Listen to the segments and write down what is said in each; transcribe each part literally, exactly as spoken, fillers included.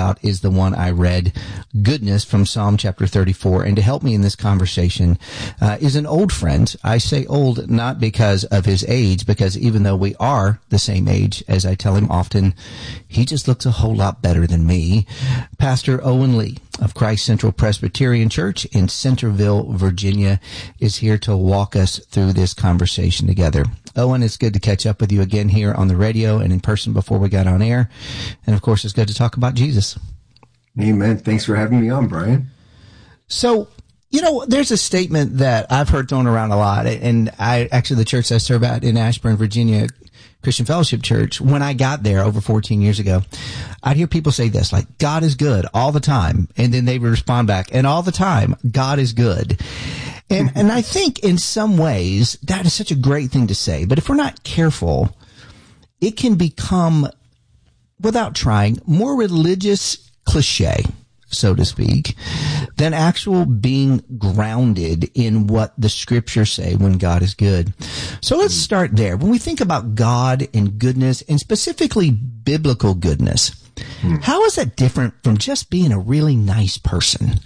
about is the one I read, Goodness, from Psalm chapter thirty-four. And to help me in this conversation uh, is an old friend. I say old not because of his age, because even though we are the same age, as I tell him often, he just looks a whole lot better than me. Pastor Owen Lee of Christ Central Presbyterian Church in Centerville, Virginia, is here to walk us through this conversation together. Owen, it's good to catch up with you again here on the radio and in person before we got on air. And of course, it's good to talk about Jesus. Amen. Thanks for having me on, Brian. So, you know, there's a statement that I've heard thrown around a lot, and I actually, the church I serve at in Ashburn, Virginia, Christian Fellowship Church, when I got there over fourteen years ago, I'd hear people say this, like, God is good all the time. And then they would respond back, and all the time, God is good. And, and I think in some ways that is such a great thing to say. But if we're not careful, it can become, without trying, more religious cliche, so to speak, than actual being grounded in what the scriptures say when God is good. So let's start there. When we think about God and goodness, and specifically biblical goodness, hmm. how is that different from just being a really nice person?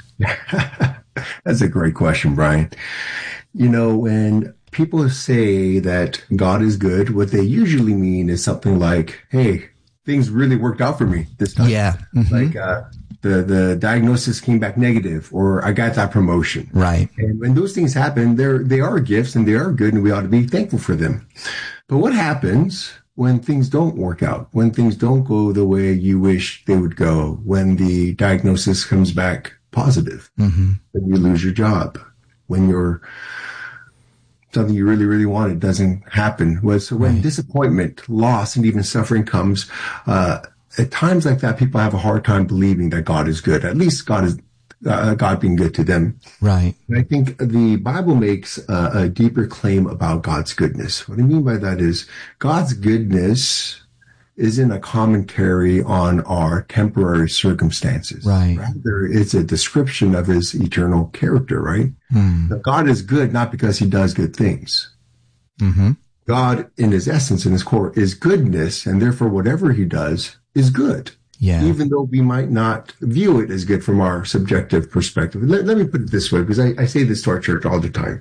That's a great question, Brian. You know, when people say that God is good, what they usually mean is something like, hey, things really worked out for me this time. Yeah. Mm-hmm. Like, uh, the, the diagnosis came back negative, or I got that promotion. Right. And when those things happen, they're, they are gifts and they are good, and we ought to be thankful for them. But what happens when things don't work out, when things don't go the way you wish they would go, when the diagnosis comes back positive, mm-hmm. when you lose your job, when you're something you really, really wanted doesn't happen? Well, so when right. disappointment, loss, and even suffering comes, uh, at times like that, people have a hard time believing that God is good. At least God is, uh, God being good to them. Right. And I think the Bible makes uh, a deeper claim about God's goodness. What I mean by that is God's goodness isn't a commentary on our temporary circumstances. Right. Rather, it's a description of his eternal character, right? Hmm. Now, God is good not because he does good things. Mm-hmm. God, in his essence, in his core, is goodness, and therefore whatever he does is good. Yeah. Even though we might not view it as good from our subjective perspective. Let, let me put it this way, because I, I say this to our church all the time.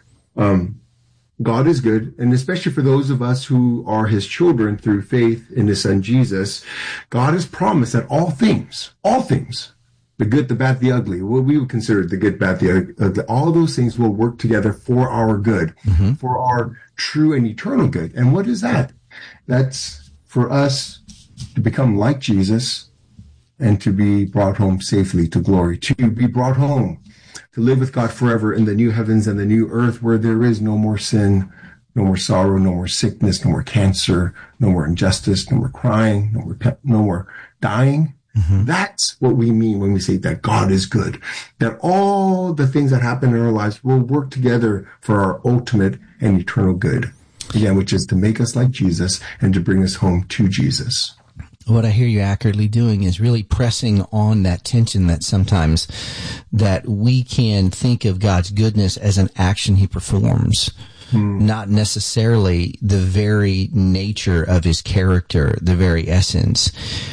Um, God is good, and especially for those of us who are his children through faith in his son Jesus, God has promised that all things, all things, the good, the bad, the ugly, what we would consider the good, bad, the ugly, all those things will work together for our good, mm-hmm. for our true and eternal good. And what is that? That's for us to become like Jesus and to be brought home safely to glory, to be brought home, to live with God forever in the new heavens and the new earth where there is no more sin, no more sorrow, no more sickness, no more cancer, no more injustice, no more crying, no more, no more dying. Mm-hmm. That's what we mean when we say that God is good, that all the things that happen in our lives will work together for our ultimate and eternal good, again, which is to make us like Jesus and to bring us home to Jesus. What I hear you accurately doing is really pressing on that tension that sometimes that we can think of God's goodness as an action he performs, hmm. not necessarily the very nature of his character, the very essence.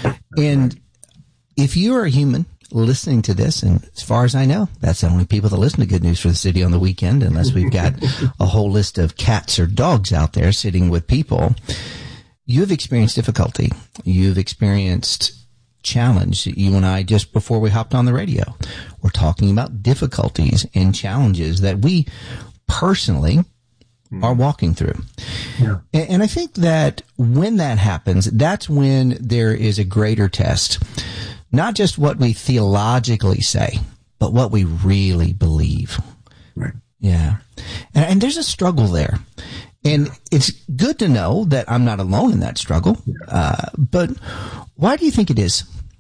And if you are a human listening to this, and as far as I know, that's the only people that listen to Good News for the City on the weekend, unless we've got a whole list of cats or dogs out there sitting with people, you've experienced difficulty. You've experienced challenge. You and I, just before we hopped on the radio, we're talking about difficulties and challenges that we personally are walking through. Yeah. And, and I think that when that happens, that's when there is a greater test. Not just what we theologically say, but what we really believe. Right. Yeah. And, and there's a struggle there. And it's good to know that I'm not alone in that struggle. Yeah. Uh, but why do you think it is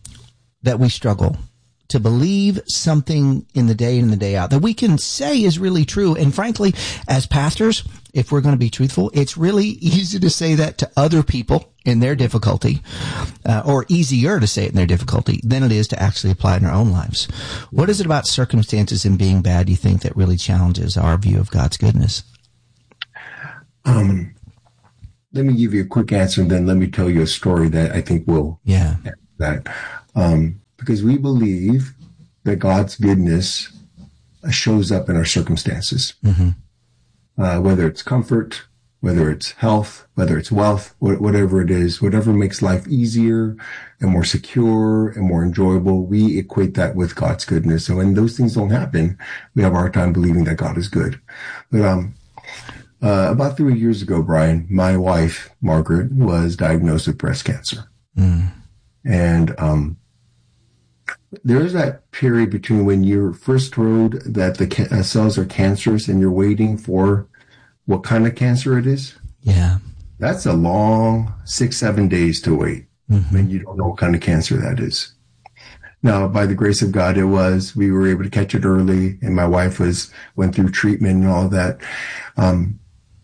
that we struggle to believe something in the day in and the day out that we can say is really true? And frankly, as pastors, if we're going to be truthful, it's really easy to say that to other people in their difficulty, uh, or easier to say it in their difficulty than it is to actually apply it in our own lives. What is it about circumstances and being bad, do you think, that really challenges our view of God's goodness? Um, let me give you a quick answer, and then let me tell you a story that I think will yeah that. Um, because we believe that God's goodness shows up in our circumstances, mm-hmm. uh, whether it's comfort, whether it's health, whether it's wealth, wh- whatever it is, whatever makes life easier and more secure and more enjoyable, we equate that with God's goodness. So when those things don't happen, we have a hard time believing that God is good. But um, uh, about three years ago, Brian, my wife, Margaret, was diagnosed with breast cancer. Mm. And um, there's that period between when you're first told that the ca- cells are cancerous and you're waiting for what kind of cancer it is. Yeah. That's a long six, seven days to wait mm-hmm. when you don't know what kind of cancer that is. Now, by the grace of God, it was, we were able to catch it early, and my wife was, went through treatment and all that. Um,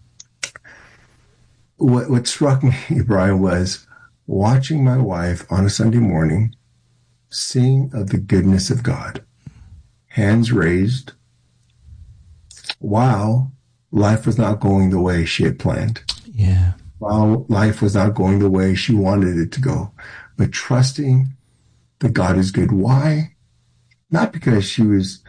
what, what struck me, Brian, was watching my wife on a Sunday morning sing of the goodness of God, hands raised, while life was not going the way she had planned. Yeah. While life was not going the way she wanted it to go, but trusting that God is good. Why? Not because she was,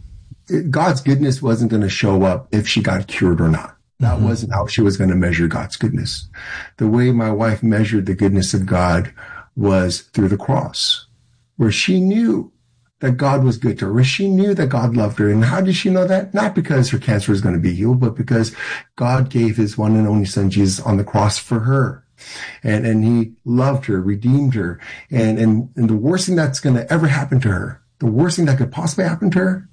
God's goodness wasn't going to show up if she got cured or not. That mm-hmm. wasn't how she was going to measure God's goodness. The way my wife measured the goodness of God was through the cross, where she knew that God was good to her, where she knew that God loved her. And how did she know that? Not because her cancer was going to be healed, but because God gave his one and only son, Jesus, on the cross for her. And, and he loved her, redeemed her. And, and, and the worst thing that's going to ever happen to her, the worst thing that could possibly happen to her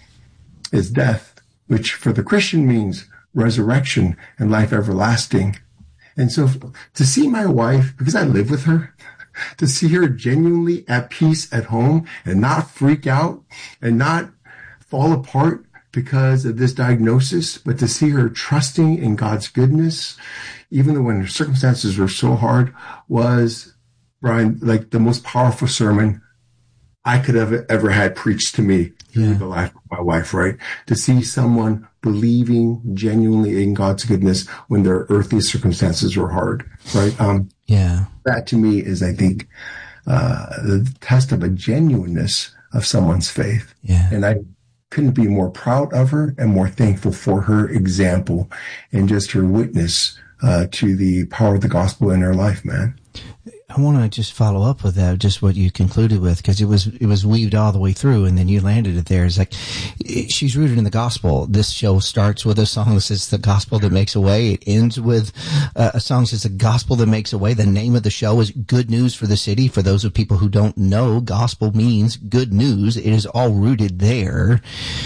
is death, which for the Christian means resurrection and life everlasting. And so to see my wife, because I live with her, to see her genuinely at peace at home and not freak out and not fall apart because of this diagnosis, but to see her trusting in God's goodness, even though when her circumstances were so hard, was, Brian, like the most powerful sermon I could have ever had preached to me through yeah. the life of my wife, right? To see someone believing genuinely in God's goodness when their earthly circumstances were hard, right? Um, yeah. That to me is, I think, uh, the test of a genuineness of someone's faith. Yeah. And I couldn't be more proud of her and more thankful for her example and just her witness uh, to the power of the gospel in her life, man. I want to just follow up with that, just what you concluded with, because it was it was weaved all the way through, and then you landed it there. It's like, it, she's rooted in the gospel. This show starts with a song that says "The Gospel That Makes a Way." It ends with uh, a song that says "The Gospel That Makes a Way." The name of the show is "Good News for the City." For those of people who don't know, gospel means good news. It is all rooted there.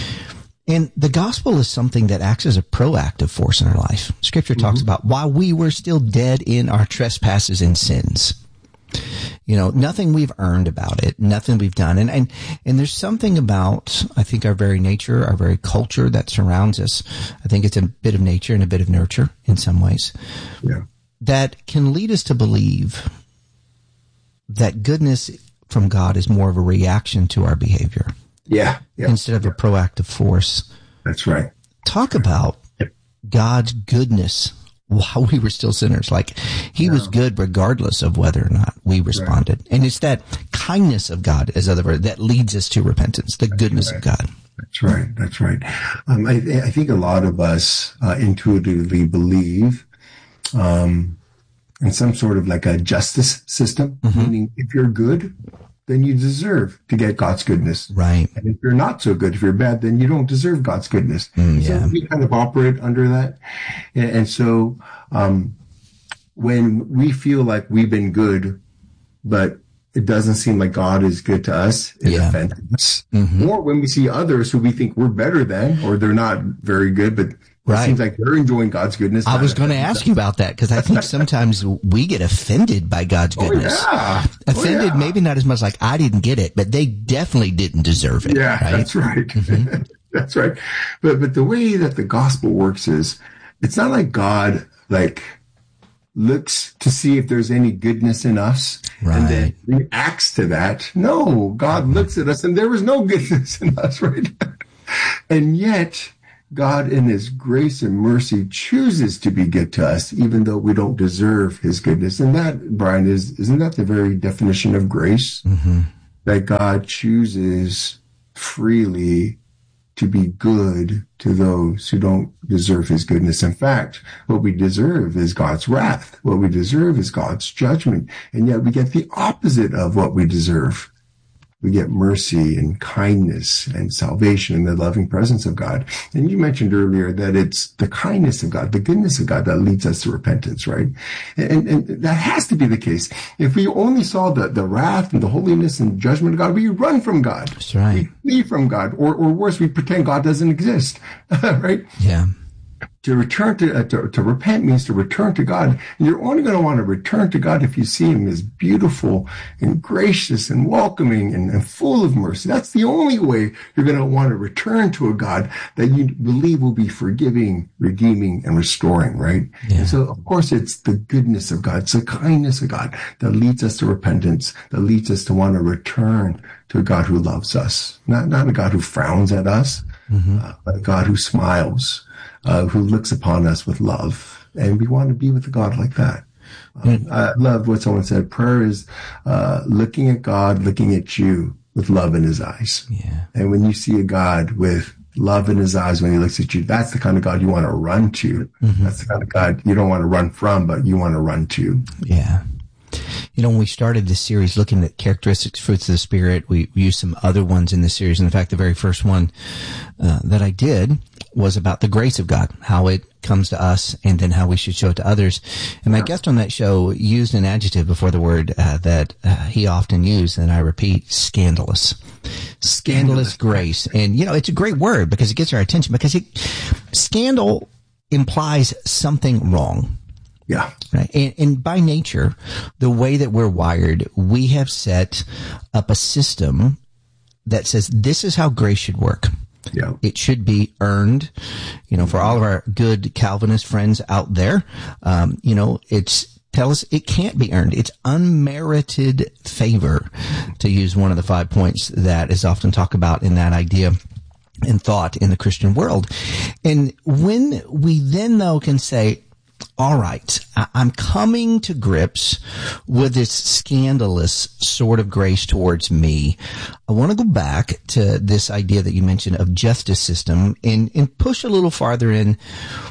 And the gospel is something that acts as a proactive force in our life. Scripture mm-hmm. talks about while we were still dead in our trespasses and sins. You know, nothing we've earned about it, nothing we've done. And, and, and there's something about, I think, our very nature, our very culture that surrounds us. I think it's a bit of nature and a bit of nurture in some ways. Yeah. That can lead us to believe that goodness from God is more of a reaction to our behavior. Yeah. yeah. Instead of yeah. a proactive force. That's right. Talk about God's goodness while we were still sinners. Like, he yeah. was good regardless of whether or not we responded. Right. And it's that kindness of God, as other words, that leads us to repentance, the That's goodness right. of God. That's right. That's right. Um, I, I think a lot of us uh, intuitively believe um, in some sort of like a justice system, mm-hmm. meaning if you're good, then you deserve to get God's goodness. Right. And if you're not so good, if you're bad, then you don't deserve God's goodness. Mm, yeah. So we kind of operate under that. And, and so um, when we feel like we've been good, but it doesn't seem like God is good to us, it yeah. offends us. Mm-hmm. Or when we see others who we think we're better than, or they're not very good, but right. it seems like they're enjoying God's goodness. I was going to ask you about that, because I think sometimes we get offended by God's goodness. Oh, yeah. Offended, oh, yeah. maybe not as much like I didn't get it, but they definitely didn't deserve it. Yeah, right? that's right. Mm-hmm. That's right. But but the way that the gospel works is, it's not like God like looks to see if there's any goodness in us right. and then reacts to that. No, God mm-hmm. looks at us and there was no goodness in us, right? And yet, God in his grace and mercy chooses to be good to us, even though we don't deserve his goodness. And that, Brian, is, isn't that the very definition of grace? Mm-hmm. that God chooses freely to be good to those who don't deserve his goodness. In fact, what we deserve is God's wrath. What we deserve is God's judgment. And yet we get the opposite of what we deserve. We get mercy and kindness and salvation in the loving presence of God. And you mentioned earlier that it's the kindness of God, the goodness of God that leads us to repentance, right? And, and that has to be the case. If we only saw the, the wrath and the holiness and judgment of God, we run from God. That's right. We flee from God. Or, or worse, we pretend God doesn't exist, right? Yeah. To return to, uh, to, to repent means to return to God. And you're only going to want to return to God if you see him as beautiful and gracious and welcoming and, and full of mercy. That's the only way you're going to want to return to a God that you believe will be forgiving, redeeming, and restoring, right? Yeah. And so, of course, it's the goodness of God. It's the kindness of God that leads us to repentance, that leads us to want to return to a God who loves us. Not, not a God who frowns at us, mm-hmm. uh, but a God who smiles. Uh, who looks upon us with love. And we want to be with a God like that. Um, I love what someone said. Prayer is uh, looking at God, looking at you with love in his eyes. Yeah. And when you see a God with love in his eyes when he looks at you, that's the kind of God you want to run to. Mm-hmm. That's the kind of God you don't want to run from, but you want to run to. Yeah. You know, when we started this series looking at characteristics, fruits of the Spirit, we, we used some other ones in the series. In fact, the very first one uh, that I did was about the grace of God, how it comes to us, and then how we should show it to others. And my guest on that show used an adjective before the word uh, that uh, he often used, and I repeat, scandalous. Scandalous grace. And, you know, it's a great word because it gets our attention, because it, scandal implies something wrong. Yeah. Right. And, and by nature, the way that we're wired, we have set up a system that says this is how grace should work. Yeah. It should be earned. You know, for all of our good Calvinist friends out there, um, you know, it's tell us it can't be earned. It's unmerited favor, to use one of the five points that is often talked about in that idea and thought in the Christian world. And when we then, though, can say, all right, I'm coming to grips with this scandalous sort of grace towards me, I want to go back to this idea that you mentioned of justice system and, and push a little farther in.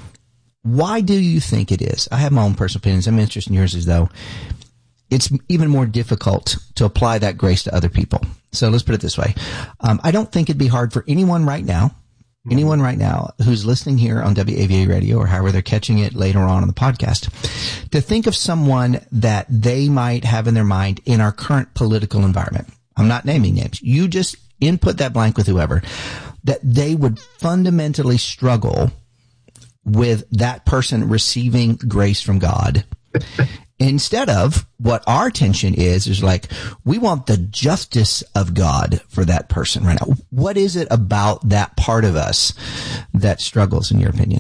Why do you think it is? I have my own personal opinions. I'm interested in yours, as though it's even more difficult to apply that grace to other people. So let's put it this way. Um, I don't think it'd be hard for anyone right now Anyone right now who's listening here on W A V A Radio, or however they're catching it later on in the podcast, to think of someone that they might have in their mind in our current political environment. I'm not naming names. You just input that blank with whoever, that they would fundamentally struggle with that person receiving grace from God. Instead of what our tension is, is like, we want the justice of God for that person right now. What is it about that part of us that struggles, in your opinion?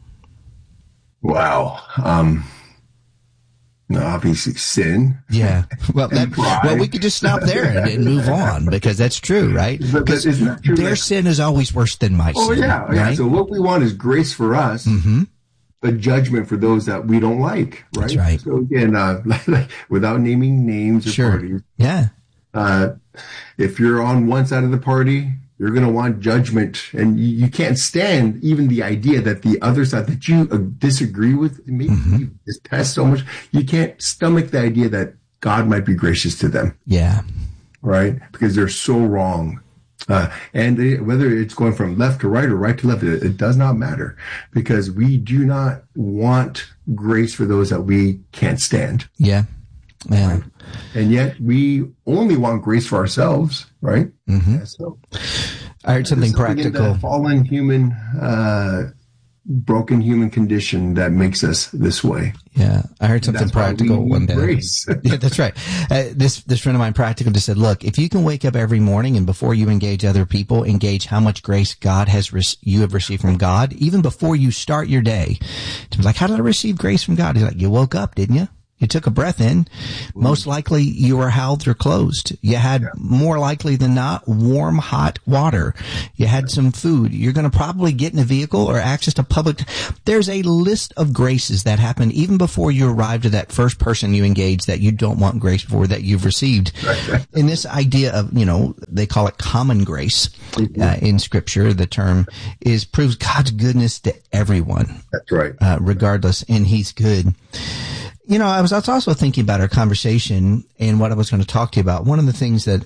Wow. Um, no, obviously sin. Yeah. Well, that, well, we could just stop there and, and move on, because that's true, right? Because their that, sin is always worse than my oh, sin. Oh, yeah. Right? Yeah. So what we want is grace for us. Mm-hmm. A judgment for those that we don't like, right? That's right. So again, uh, without naming names or sure. parties, yeah. Uh, if you're on one side of the party, you're going to want judgment, and you, you can't stand even the idea that the other side that you uh, disagree with, maybe mm-hmm. you detest so much, you can't stomach the idea that God might be gracious to them. Yeah. Right? Because they're so wrong. Uh, and they, whether it's going from left to right or right to left, it, it does not matter, because we do not want grace for those that we can't stand. Yeah. Yeah. Right? And yet we only want grace for ourselves, right? Mm-hmm. Yeah, so I heard something practical. Fallen human, uh, broken human condition that makes us this way. Yeah, I heard something practical one day. Grace. Yeah, that's right. Uh, this this friend of mine, practical, just said, "Look, if you can wake up every morning and before you engage other people, engage how much grace God has re- you have received from God, even before you start your day, to be like, how did I receive grace from God? He's like, you woke up, didn't you? You took a breath in. Most likely you were housed or closed. You had yeah. more likely than not warm, hot water. You had some food. You're going to probably get in a vehicle or access to public. There's a list of graces that happened even before you arrived at that first person you engaged that you don't want grace for that you've received. Right. And this idea of, you know, they call it common grace mm-hmm. uh, in Scripture. The term is proves God's goodness to everyone. That's right. Uh, regardless, and He's good. You know, I was, I was also thinking about our conversation and what I was going to talk to you about. One of the things that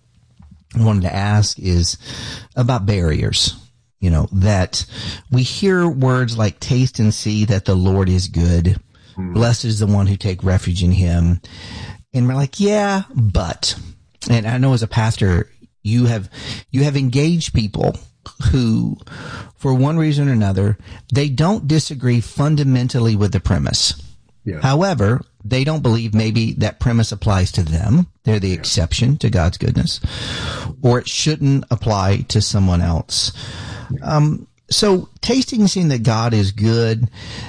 I wanted to ask is about barriers. You know, that we hear words like taste and see that the Lord is good. Mm. Blessed is the one who take refuge in Him. And we're like, yeah, but, and I know as a pastor, you have, you have engaged people who, for one reason or another, they don't disagree fundamentally with the premise. Yeah. However, they don't believe maybe that premise applies to them. They're the yeah. exception to God's goodness, or it shouldn't apply to someone else. Yeah. Um, so tasting and seeing that God is good.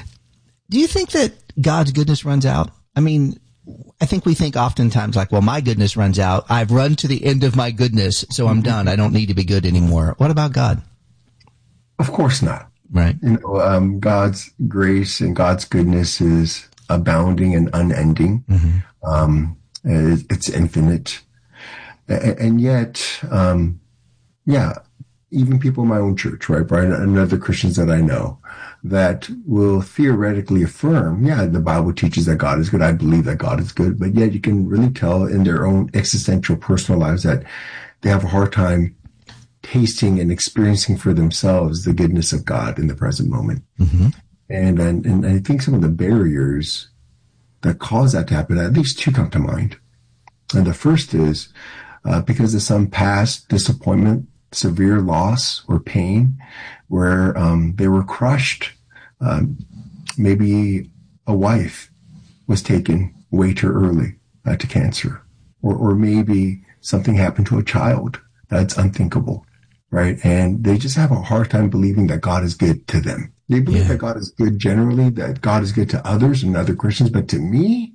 Do you think that God's goodness runs out? I mean, I think we think oftentimes like, well, my goodness runs out. I've run to the end of my goodness, so I'm done. I don't need to be good anymore. What about God? Of course not. Right. You know, um, God's grace and God's goodness is abounding and unending. Mm-hmm. Um, it's infinite. And yet, um, yeah, even people in my own church, right, Brian, and other Christians that I know that will theoretically affirm, yeah, the Bible teaches that God is good. I believe that God is good. But yet you can really tell in their own existential personal lives that they have a hard time tasting and experiencing for themselves the goodness of God in the present moment. Mm-hmm. And, and and I think some of the barriers that cause that to happen, at least two come to mind. And the first is uh, because of some past disappointment, severe loss or pain, where um, they were crushed. Um, maybe a wife was taken way too early uh, to cancer, or or maybe something happened to a child that's unthinkable, right? And they just have a hard time believing that God is good to them. They believe yeah. that God is good generally, that God is good to others and other Christians, but to me,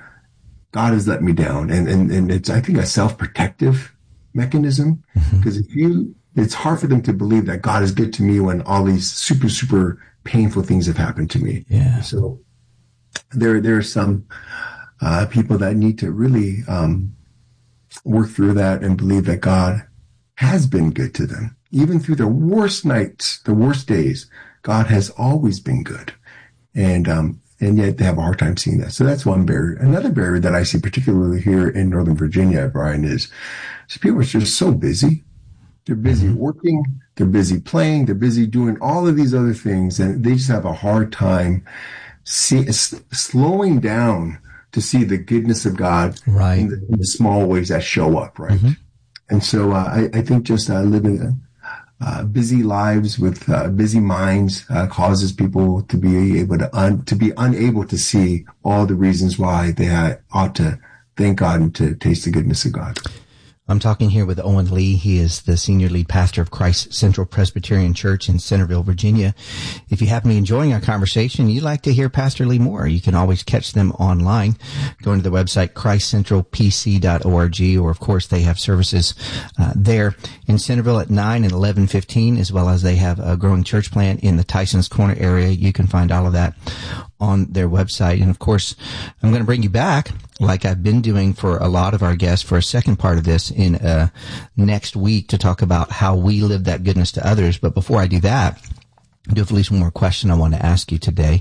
God has let me down. And, and, and it's, I think, a self-protective mechanism, because mm-hmm. if you, it's hard for them to believe that God is good to me when all these super, super painful things have happened to me. Yeah. So there, there are some uh, people that need to really um, work through that and believe that God has been good to them. Even through the worst nights, the worst days, God has always been good. And, um, and yet they have a hard time seeing that. So that's one barrier. Another barrier that I see particularly here in Northern Virginia, Brian, is so people are just so busy. They're busy working. They're busy playing. They're busy doing all of these other things. And they just have a hard time see, s- slowing down to see the goodness of God right. in, the, in the small ways that show up. Right. Mm-hmm. And so uh, I, I think just uh, living a, Uh, busy lives with uh, busy minds uh, causes people to be able to un- to be unable to see all the reasons why they ha- ought to thank God and to taste the goodness of God. I'm talking here with Owen Lee. He is the senior lead pastor of Christ Central Presbyterian Church in Centerville, Virginia. If you happen to be enjoying our conversation, you'd like to hear Pastor Lee more, you can always catch them online. Going to the website christ central p c dot org, or of course they have services uh, there in Centerville at nine and eleven fifteen, as well as they have a growing church plant in the Tyson's Corner area. You can find all of that on their website. And of course, I'm going to bring you back, like I've been doing for a lot of our guests, for a second part of this in uh, next week to talk about how we live that goodness to others. But before I do that, I do have at least one more question I want to ask you today.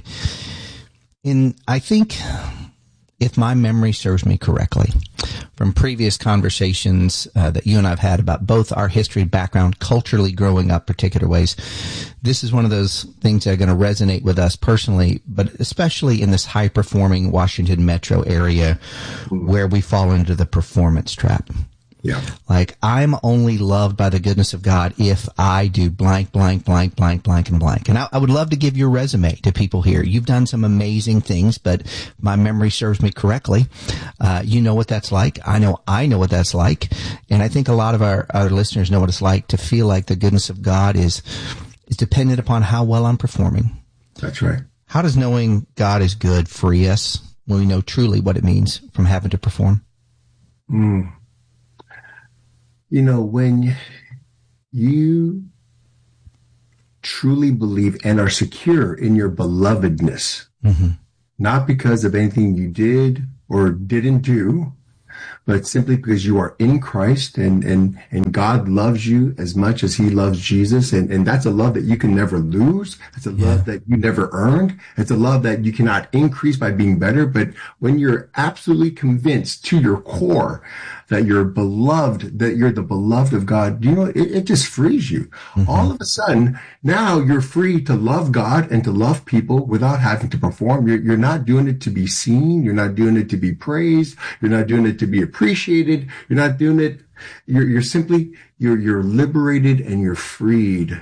In, I think, if my memory serves me correctly, from previous conversations uh, that you and I've had about both our history, background, culturally growing up particular ways, this is one of those things that are going to resonate with us personally, but especially in this high-performing Washington metro area where we fall into the performance trap. Yeah. Like, I'm only loved by the goodness of God if I do blank, blank, blank, blank, blank, and blank. And I, I would love to give your resume to people here. You've done some amazing things, but my memory serves me correctly. Uh, you know what that's like. I know I know what that's like. And I think a lot of our, our listeners know what it's like to feel like the goodness of God is, is dependent upon how well I'm performing. That's right. How does knowing God is good free us when we know truly what it means from having to perform? Mm. You know, when you truly believe and are secure in your belovedness, mm-hmm. not because of anything you did or didn't do, but simply because you are in Christ and, and, and God loves you as much as he loves Jesus. And, and that's a love that you can never lose. It's a yeah. love that you never earned. It's a love that you cannot increase by being better. But when you're absolutely convinced to your core that you're beloved, that you're the beloved of God, you know, it, it just frees you. Mm-hmm. All of a sudden, now you're free to love God and to love people without having to perform. You're, you're not doing it to be seen. You're not doing it to be praised. You're not doing it to be appreciated. You're not doing it. You're, you're simply, you're, you're liberated and you're freed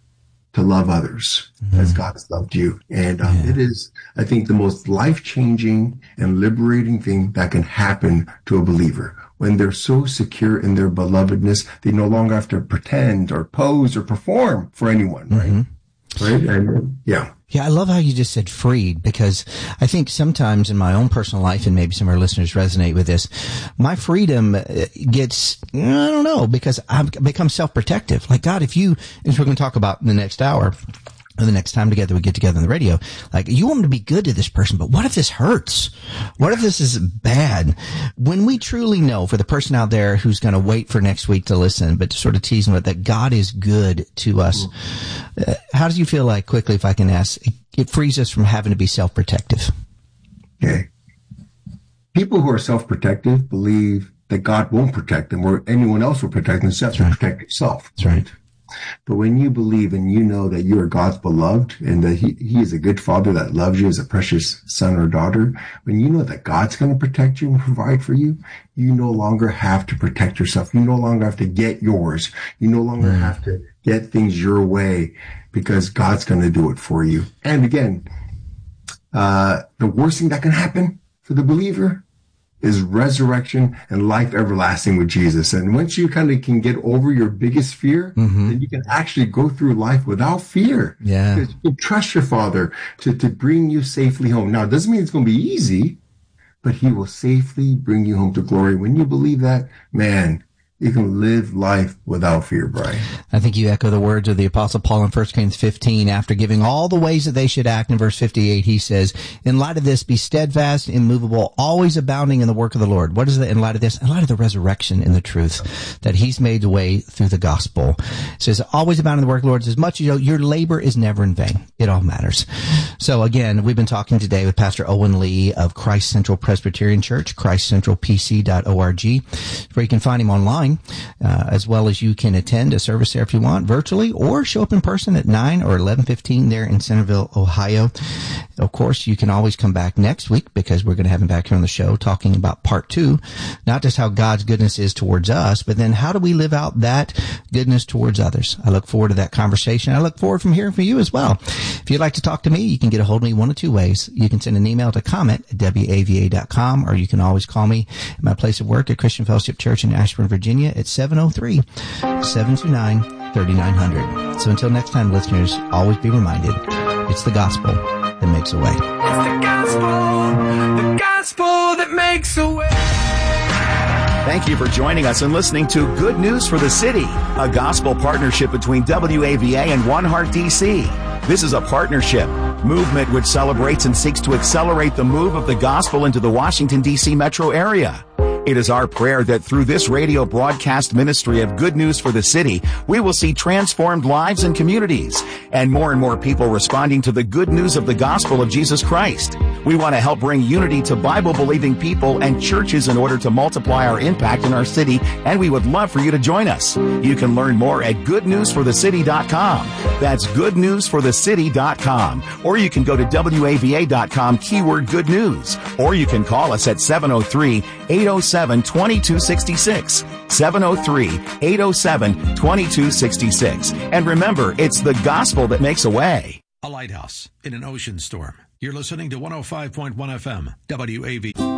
to love others mm-hmm. as God has loved you. And um, yeah. it is, I think, the most life-changing and liberating thing that can happen to a believer. When they're so secure in their belovedness, they no longer have to pretend or pose or perform for anyone, right? Mm-hmm. Right? And, yeah. Yeah, I love how you just said freed, because I think sometimes in my own personal life, and maybe some of our listeners resonate with this, my freedom gets, I don't know, because I've become self-protective. Like, God, if you, as we're going to talk about in the next hour, or the next time together we get together on the radio, like, you want to be good to this person, but what if this hurts? What if this is bad? When we truly know, for the person out there who's going to wait for next week to listen, but to sort of tease them with that God is good to us, uh, how do you feel like, quickly, if I can ask, it, it frees us from having to be self-protective? Okay. People who are self-protective believe that God won't protect them or anyone else will protect them except to protect yourself. That's right. But when you believe and you know that you are God's beloved and that he, he is a good father that loves you as a precious son or daughter, when you know that God's going to protect you and provide for you, you no longer have to protect yourself. You no longer have to get yours. You no longer mm. have to get things your way, because God's going to do it for you. And again, uh, the worst thing that can happen for the believer is resurrection and life everlasting with Jesus. And once you kind of can get over your biggest fear, mm-hmm. then you can actually go through life without fear. Yeah. Because you can trust your Father to, to bring you safely home. Now, it doesn't mean it's going to be easy, but he will safely bring you home to glory. When you believe that, man, you can live life without fear, Brian. I think you echo the words of the Apostle Paul in First Corinthians fifteen. After giving all the ways that they should act, in verse fifty-eight, he says, in light of this, be steadfast, immovable, always abounding in the work of the Lord. What is that in light of this? In light of the resurrection and the truth that he's made the way through the gospel. It says, always abounding in the work of the Lord. As much as you know, your labor is never in vain. It all matters. So again, we've been talking today with Pastor Owen Lee of Christ Central Presbyterian Church, christ central p c dot org, where you can find him online. Uh, as well as you can attend a service there if you want, virtually, or show up in person at nine or eleven fifteen there in Centerville, Ohio. Of course, you can always come back next week, because we're going to have him back here on the show talking about part two, not just how God's goodness is towards us, but then how do we live out that goodness towards others. I look forward to that conversation. I look forward from hearing from you as well. If you'd like to talk to me, you can get a hold of me one of two ways. You can send an email to comment at w a v a dot com, or you can always call me at my place of work at Christian Fellowship Church in Ashburn, Virginia at seven oh three, seven two nine, three nine zero zero. So until next time, listeners, always be reminded, it's the gospel that makes a way. It's the gospel, the gospel that makes a way. Thank you for joining us and listening to Good News for the City, a gospel partnership between W A V A and One Heart D C. This is a partnership movement which celebrates and seeks to accelerate the move of the gospel into the Washington, D C metro area. It is our prayer that through this radio broadcast ministry of Good News for the City, we will see transformed lives and communities, and more and more people responding to the good news of the gospel of Jesus Christ. We want to help bring unity to Bible-believing people and churches in order to multiply our impact in our city, and we would love for you to join us. You can learn more at good news for the city dot com. That's good news for the city dot com. Or you can go to w a v a dot com, keyword good news. Or you can call us at seven oh three, eight oh seven, two two six six. seven oh three, eight oh seven, two two six six. And remember, it's the gospel that makes a way. A lighthouse in an ocean storm. You're listening to one oh five point one F M, W A V.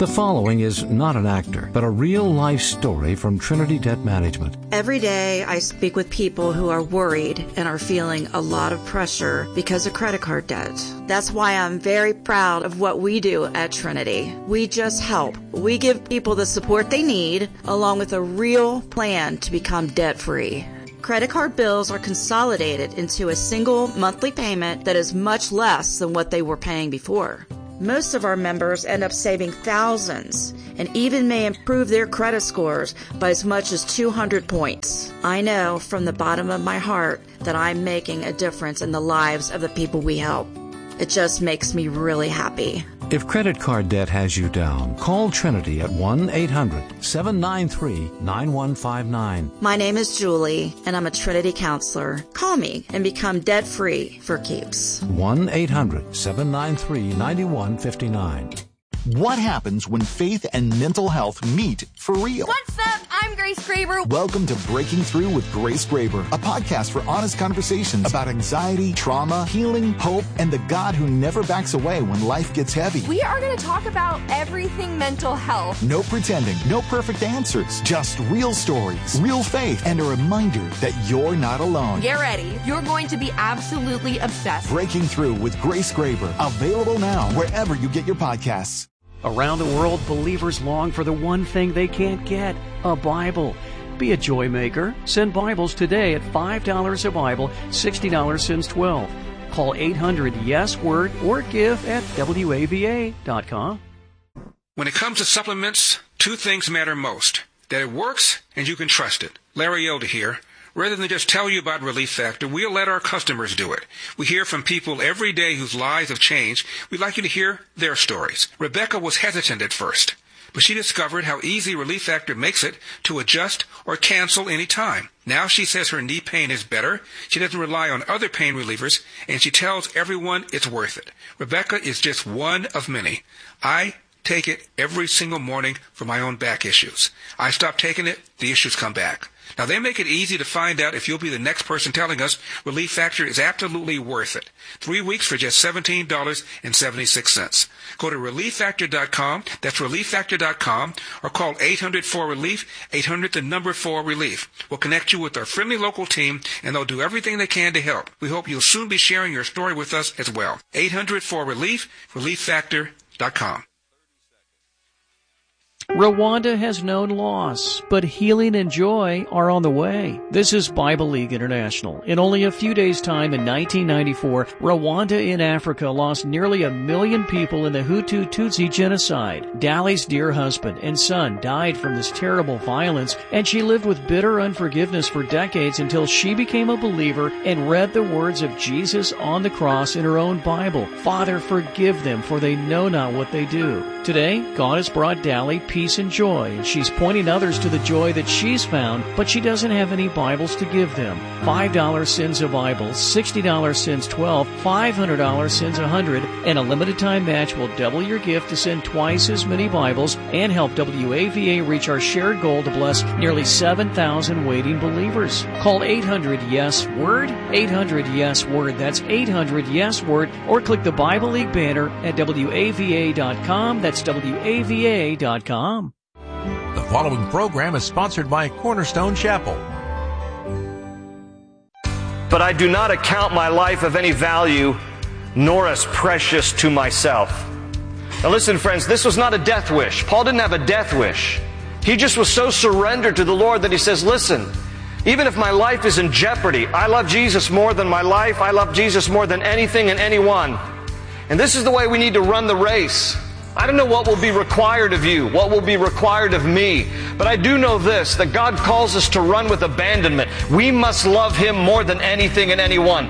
The following is not an actor, but a real-life story from Trinity Debt Management. Every day I speak with people who are worried and are feeling a lot of pressure because of credit card debt. That's why I'm very proud of what we do at Trinity. We just help. We give people the support they need, along with a real plan to become debt-free. Credit card bills are consolidated into a single monthly payment that is much less than what they were paying before. Most of our members end up saving thousands and even may improve their credit scores by as much as two hundred points. I know from the bottom of my heart that I'm making a difference in the lives of the people we help. It just makes me really happy. If credit card debt has you down, call Trinity at one eight hundred seven nine three nine one five nine. My name is Julie, and I'm a Trinity counselor. Call me and become debt-free for keeps. one eight hundred seven nine three nine one five nine. What happens when faith and mental health meet for real? What's up? I'm Grace Graber. Welcome to Breaking Through with Grace Graber, a podcast for honest conversations about anxiety, trauma, healing, hope, and the God who never backs away when life gets heavy. We are going to talk about everything mental health. No pretending, no perfect answers, just real stories, real faith, and a reminder that you're not alone. Get ready. You're going to be absolutely obsessed. Breaking Through with Grace Graber, available now wherever you get your podcasts. Around the world, believers long for the one thing they can't get, a Bible. Be a joy maker. Send Bibles today at five dollars a Bible, sixty dollars since twelve. Call eight hundred yes word or give at W A V A dot com. When it comes to supplements, two things matter most. That it works and you can trust it. Larry Elder here. Rather than just tell you about Relief Factor, we'll let our customers do it. We hear from people every day whose lives have changed. We'd like you to hear their stories. Rebecca was hesitant at first, but she discovered how easy Relief Factor makes it to adjust or cancel any time. Now she says her knee pain is better, she doesn't rely on other pain relievers, and she tells everyone it's worth it. Rebecca is just one of many. I take it every single morning for my own back issues. I stop taking it, the issues come back. Now, they make it easy to find out if you'll be the next person telling us Relief Factor is absolutely worth it. Three weeks for just seventeen dollars and seventy-six cents. Go to relief factor dot com, that's relief factor dot com, or call eight hundred four relief, eight hundred the number four relief. We'll connect you with our friendly local team, and they'll do everything they can to help. We hope you'll soon be sharing your story with us as well. eight hundred four relief, relief factor dot com. Rwanda has known loss, but healing and joy are on the way. This is Bible League International. In only a few days' time in nineteen ninety-four, Rwanda in Africa lost nearly a million people in the Hutu Tutsi genocide. Dali's dear husband and son died from this terrible violence, and she lived with bitter unforgiveness for decades until she became a believer and read the words of Jesus on the cross in her own Bible. Father, forgive them, for they know not what they do. Today, God has brought Dali peace and joy, and she's pointing others to the joy that she's found, but she doesn't have any Bibles to give them. five dollars sends a Bible, sixty dollars sends twelve, five hundred dollars sends one hundred, and a limited time match will double your gift to send twice as many Bibles and help W A V A reach our shared goal to bless nearly seven thousand waiting believers. Call eight hundred yes word, eight hundred yes word, that's eight hundred yes word, or click the Bible League banner at W A V A dot com, that's W A V A dot com. The following program is sponsored by Cornerstone Chapel. But I do not account my life of any value, nor as precious to myself. Now listen, friends, this was not a death wish. Paul didn't have a death wish. He just was so surrendered to the Lord that he says, listen, even if my life is in jeopardy, I love Jesus more than my life. I love Jesus more than anything and anyone. And this is the way we need to run the race. I don't know what will be required of you, what will be required of me, but I do know this, that God calls us to run with abandonment. We must love Him more than anything and anyone.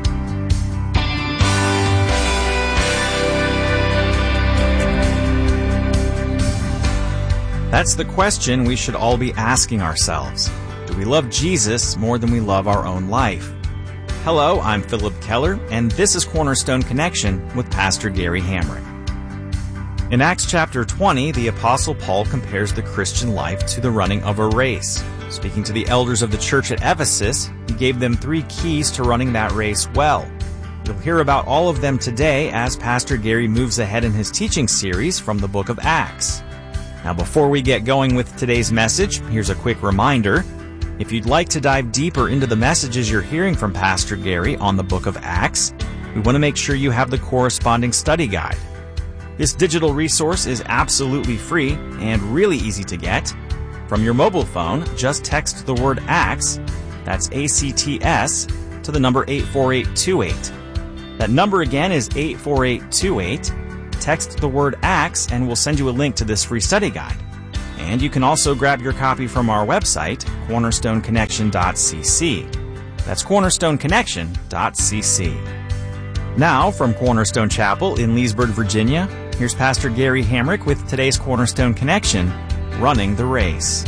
That's the question we should all be asking ourselves. Do we love Jesus more than we love our own life? Hello, I'm Philip Keller, and this is Cornerstone Connection with Pastor Gary Hamrick. In Acts chapter twenty, the Apostle Paul compares the Christian life to the running of a race. Speaking to the elders of the church at Ephesus, he gave them three keys to running that race well. You'll hear about all of them today as Pastor Gary moves ahead in his teaching series from the book of Acts. Now, before we get going with today's message, here's a quick reminder. If you'd like to dive deeper into the messages you're hearing from Pastor Gary on the book of Acts, we want to make sure you have the corresponding study guide. This digital resource is absolutely free and really easy to get. From your mobile phone, just text the word ACTS, that's A C T S, to the number eight four eight two eight. That number again is eight four eight two eight. Text the word ACTS and we'll send you a link to this free study guide. And you can also grab your copy from our website, cornerstone connection dot c c. That's cornerstone connection dot c c. Now, from Cornerstone Chapel in Leesburg, Virginia, here's Pastor Gary Hamrick with today's Cornerstone Connection, Running the Race.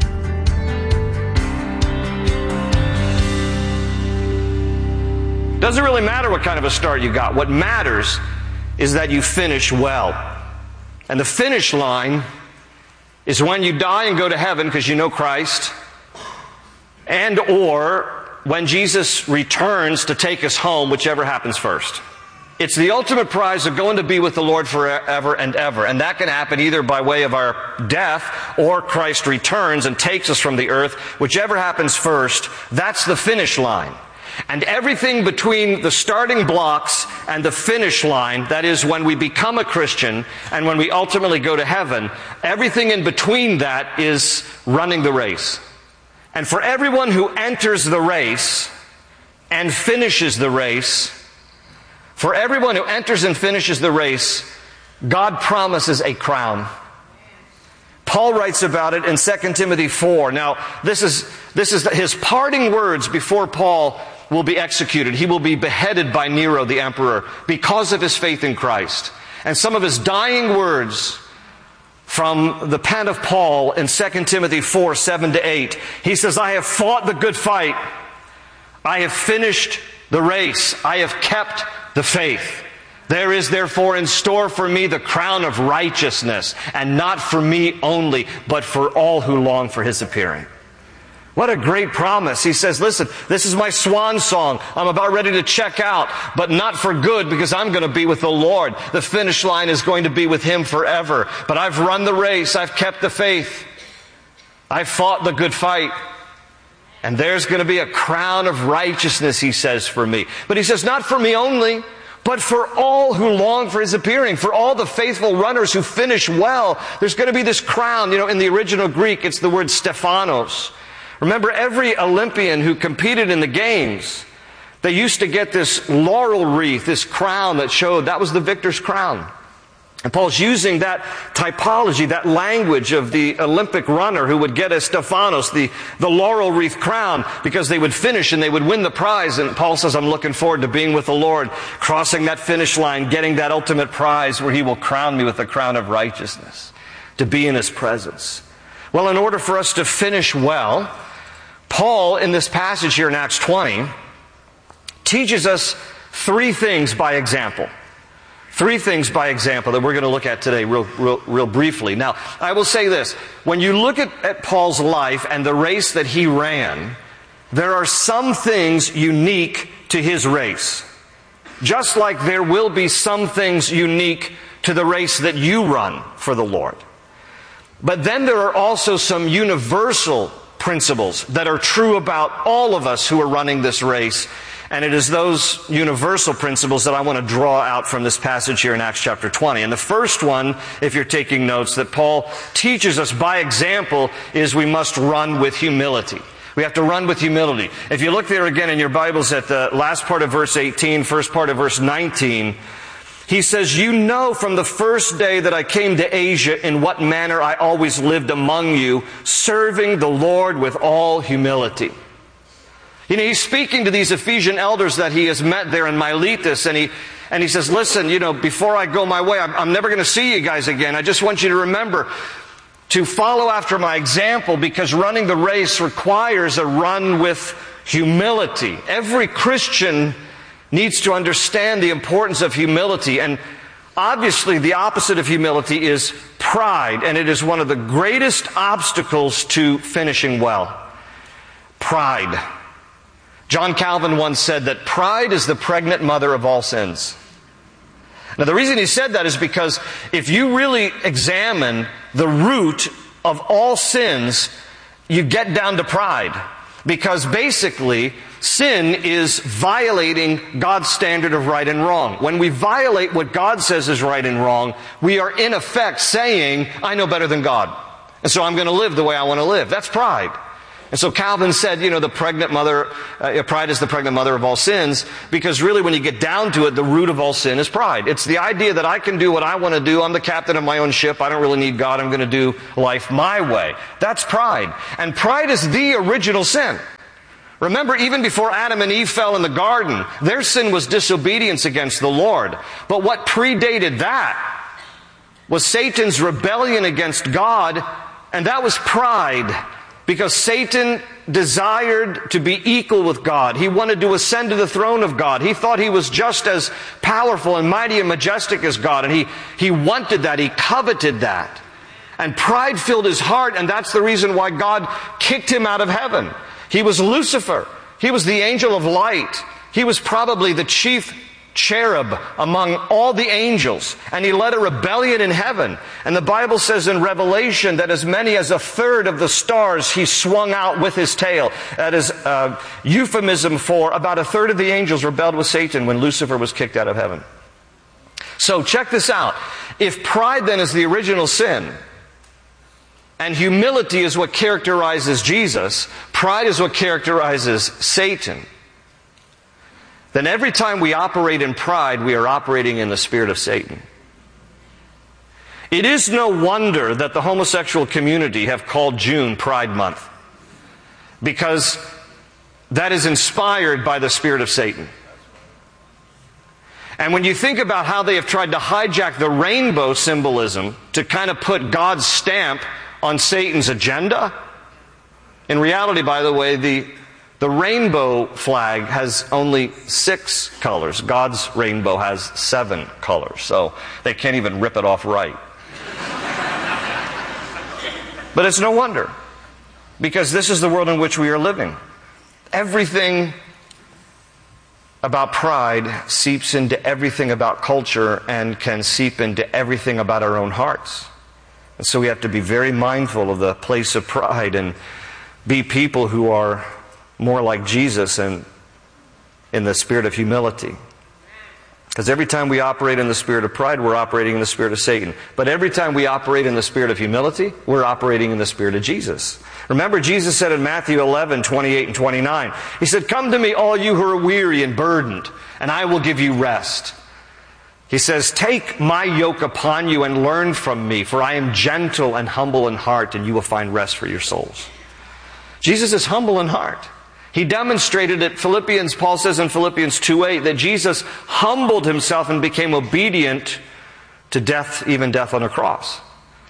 Doesn't really matter what kind of a start you got. What matters is that you finish well. And the finish line is when you die and go to heaven because you know Christ, and or when Jesus returns to take us home, whichever happens first. It's the ultimate prize of going to be with the Lord forever and ever. And that can happen either by way of our death or Christ returns and takes us from the earth. Whichever happens first, that's the finish line. And everything between the starting blocks and the finish line, that is when we become a Christian and when we ultimately go to heaven, everything in between that is running the race. And for everyone who enters the race and finishes the race, for everyone who enters and finishes the race, God promises a crown. Paul writes about it in Second Timothy four. Now, this is, this is his parting words before Paul will be executed. He will be beheaded by Nero, the emperor, because of his faith in Christ. And some of his dying words from the pen of Paul in Second Timothy four, seven to eight. He says, I have fought the good fight. I have finished the race. I have kept the faith. There is therefore in store for me the crown of righteousness, and not for me only, but for all who long for his appearing. What a great promise. He says, listen, this is my swan song. I'm about ready to check out, but not for good, because I'm going to be with the Lord. The finish line is going to be with him forever. But I've run the race. I've kept the faith. I've fought the good fight. And there's going to be a crown of righteousness, he says, for me. But he says, not for me only, but for all who long for his appearing, for all the faithful runners who finish well. There's going to be this crown. You know, in the original Greek, it's the word Stephanos. Remember, every Olympian who competed in the games, they used to get this laurel wreath, this crown that showed that was the victor's crown. And Paul's using that typology, that language of the Olympic runner who would get a Stephanos, the, the laurel wreath crown, because they would finish and they would win the prize. And Paul says, I'm looking forward to being with the Lord, crossing that finish line, getting that ultimate prize where he will crown me with the crown of righteousness, to be in his presence. Well, in order for us to finish well, Paul, in this passage here in Acts twenty, teaches us three things by example. Three things by example that we're going to look at today real, real, real briefly. Now, I will say this. When you look at, at Paul's life and the race that he ran, there are some things unique to his race. Just like there will be some things unique to the race that you run for the Lord. But then there are also some universal principles that are true about all of us who are running this race. And it is those universal principles that I want to draw out from this passage here in Acts chapter twenty. And the first one, if you're taking notes, that Paul teaches us by example is we must run with humility. We have to run with humility. If you look there again in your Bibles at the last part of verse eighteen, first part of verse nineteen, he says, you know from the first day that I came to Asia in what manner I always lived among you, serving the Lord with all humility. You know, he's speaking to these Ephesian elders that he has met there in Miletus, and he and he says, listen, you know, before I go my way, I'm, I'm never going to see you guys again. I just want you to remember to follow after my example, because running the race requires a run with humility. Every Christian needs to understand the importance of humility. And obviously the opposite of humility is pride. And it is one of the greatest obstacles to finishing well. Pride. John Calvin once said that pride is the pregnant mother of all sins. Now, the reason he said that is because if you really examine the root of all sins, you get down to pride. Because basically, sin is violating God's standard of right and wrong. When we violate what God says is right and wrong, we are in effect saying, I know better than God. And so I'm going to live the way I want to live. That's pride. And so Calvin said, you know, the pregnant mother, uh, pride is the pregnant mother of all sins, because really when you get down to it, the root of all sin is pride. It's the idea that I can do what I want to do. I'm the captain of my own ship. I don't really need God. I'm going to do life my way. That's pride. And pride is the original sin. Remember, even before Adam and Eve fell in the garden, their sin was disobedience against the Lord. But what predated that was Satan's rebellion against God, and that was pride. Because Satan desired to be equal with God. He wanted to ascend to the throne of God. He thought he was just as powerful and mighty and majestic as God. And he, he wanted that. He coveted that. And pride filled his heart, and that's the reason why God kicked him out of heaven. He was Lucifer. He was the angel of light. He was probably the chief cherub among all the angels, and he led a rebellion in heaven. And the Bible says in Revelation that as many as a third of the stars he swung out with his tail. That is a euphemism for about a third of the angels rebelled with Satan when Lucifer was kicked out of heaven. So check this out. If pride then is the original sin, and humility is what characterizes Jesus, pride is what characterizes Satan, then every time we operate in pride, we are operating in the spirit of Satan. It is no wonder that the homosexual community have called June Pride Month, because that is inspired by the spirit of Satan. And when you think about how they have tried to hijack the rainbow symbolism to kind of put God's stamp on Satan's agenda, in reality, by the way, the The rainbow flag has only six colors. God's rainbow has seven colors. So they can't even rip it off right. But it's no wonder, because this is the world in which we are living. Everything about pride seeps into everything about culture and can seep into everything about our own hearts. And so we have to be very mindful of the place of pride and be people who are more like Jesus and in the spirit of humility. Because every time we operate in the spirit of pride, we're operating in the spirit of Satan. But every time we operate in the spirit of humility, we're operating in the spirit of Jesus. Remember, Jesus said in Matthew eleven, twenty-eight and twenty-nine, He said, "Come to me, all you who are weary and burdened, and I will give you rest." He says, "Take my yoke upon you and learn from me, for I am gentle and humble in heart, and you will find rest for your souls." Jesus is humble in heart. He demonstrated it. Philippians, Paul says in Philippians two eight, that Jesus humbled himself and became obedient to death, even death on a cross.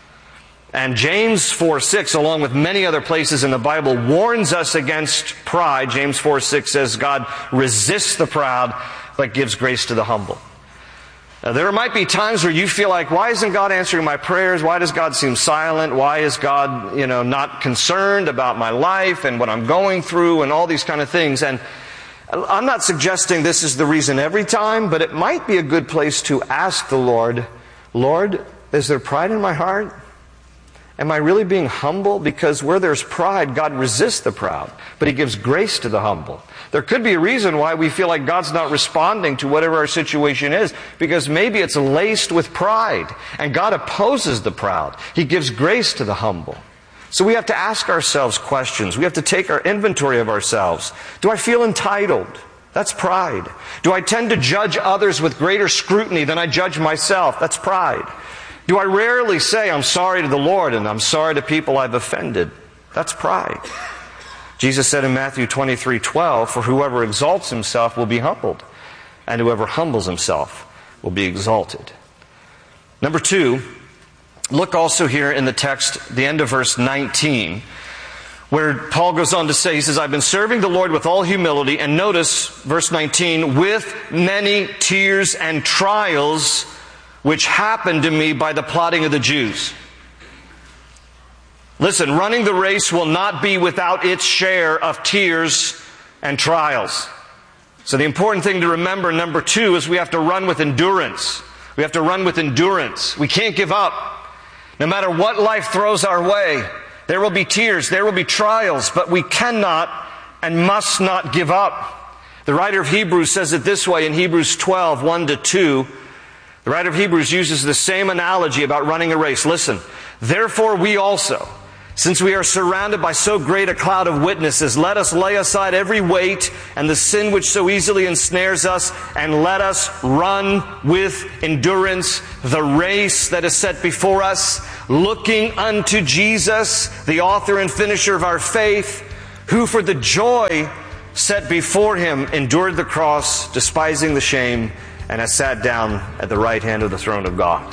And James four six, along with many other places in the Bible, warns us against pride. James four six says, God resists the proud, but gives grace to the humble. Now, there might be times where you feel like, why isn't God answering my prayers? Why does God seem silent? Why is God, you know, not concerned about my life and what I'm going through and all these kind of things? And I'm not suggesting this is the reason every time, but it might be a good place to ask the Lord, Lord, is there pride in my heart? Am I really being humble? Because where there's pride, God resists the proud, but He gives grace to the humble. There could be a reason why we feel like God's not responding to whatever our situation is, because maybe it's laced with pride, and God opposes the proud. He gives grace to the humble. So we have to ask ourselves questions. We have to take our inventory of ourselves. Do I feel entitled? That's pride. Do I tend to judge others with greater scrutiny than I judge myself? That's pride. Do I rarely say, I'm sorry to the Lord and I'm sorry to people I've offended? That's pride. Jesus said in Matthew twenty-three twelve, for whoever exalts himself will be humbled, and whoever humbles himself will be exalted. Number two, look also here in the text, the end of verse nineteen, where Paul goes on to say, he says, I've been serving the Lord with all humility, and notice verse nineteen, with many tears and trials which happened to me by the plotting of the Jews. Listen, running the race will not be without its share of tears and trials. So the important thing to remember, number two, is we have to run with endurance. We have to run with endurance. We can't give up. No matter what life throws our way, there will be tears, there will be trials, but we cannot and must not give up. The writer of Hebrews says it this way in Hebrews twelve, one to two. The writer of Hebrews uses the same analogy about running a race. Listen, therefore we also, since we are surrounded by so great a cloud of witnesses, let us lay aside every weight and the sin which so easily ensnares us, and let us run with endurance the race that is set before us, looking unto Jesus, the author and finisher of our faith, who for the joy set before him endured the cross, despising the shame, and has sat down at the right hand of the throne of God.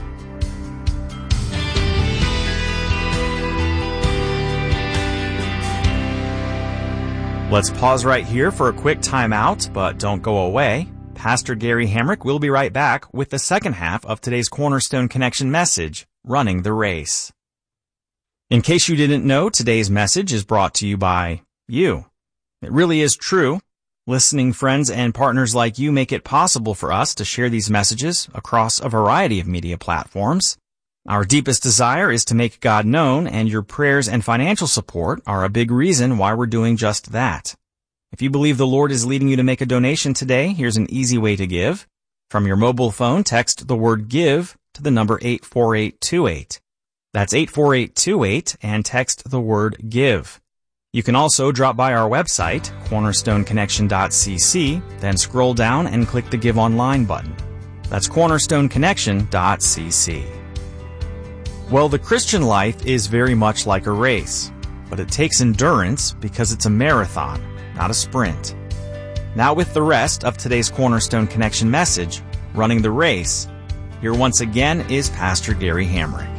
Let's pause right here for a quick timeout, but don't go away. Pastor Gary Hamrick will be right back with the second half of today's Cornerstone Connection message, Running the Race. In case you didn't know, today's message is brought to you by you. It really is true. Listening friends and partners like you make it possible for us to share these messages across a variety of media platforms. Our deepest desire is to make God known, and your prayers and financial support are a big reason why we're doing just that. If you believe the Lord is leading you to make a donation today, here's an easy way to give. From your mobile phone, text the word GIVE to the number eight four eight two eight. That's eight four eight two eight, and text the word GIVE. You can also drop by our website, cornerstone connection dot c c, then scroll down and click the Give Online button. That's cornerstone connection dot c c. Well, the Christian life is very much like a race, but it takes endurance because it's a marathon, not a sprint. Now with the rest of today's Cornerstone Connection message, Running the Race, here once again is Pastor Gary Hamrick.